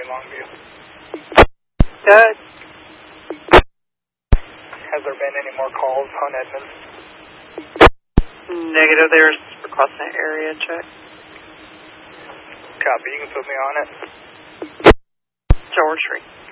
Longview. Good. Has there been any more calls on Edmonds? Negative. There's requesting an area check. Copy. You can put me on it. George Street.